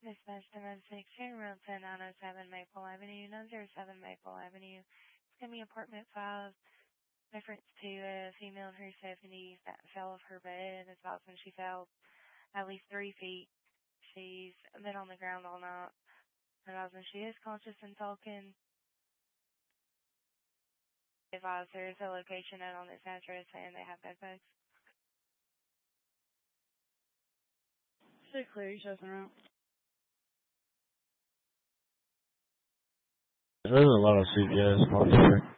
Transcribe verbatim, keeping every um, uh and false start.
Dispatch domestic, Road ten nine oh seven Maple Avenue, nine oh seven Maple Avenue. It's going to be apartment five. Reference to a female in her seventies that fell off her bed. It's about when she fell at least three feet. She's been on the ground all night. And she is conscious and talking. Advise there is a location out on this address and they have bed bugs. Stay clear, you shut around. There's a lot of C V S,